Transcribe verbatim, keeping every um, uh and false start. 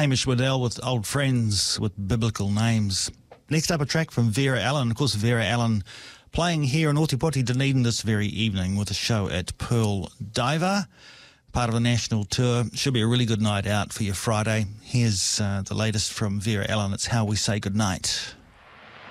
Hamish Waddell with Old Friends with Biblical Names. Next up, a track from Vera Allen. Of course, Vera Allen playing here in Otepoti, Dunedin this very evening with a show at Pearl Diver, part of a national tour. Should be a really good night out for your Friday. Here's uh, the latest from Vera Allen. It's How We Say Goodnight.